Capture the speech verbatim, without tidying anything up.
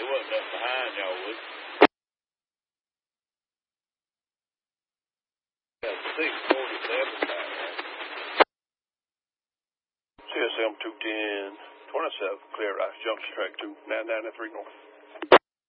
They wasn't up behind y'all, was got six forty-seven back there. C S M two ten twenty-seven, clear right, junction track two, nine ninety-three north.